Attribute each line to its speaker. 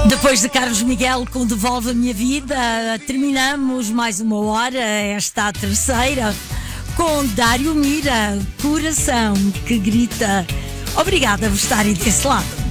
Speaker 1: Depois de Carlos Miguel com Devolve a Minha Vida, terminamos mais uma hora, esta a terceira, com Dário Mira, Coração que Grita. Obrigada por estarem desse lado.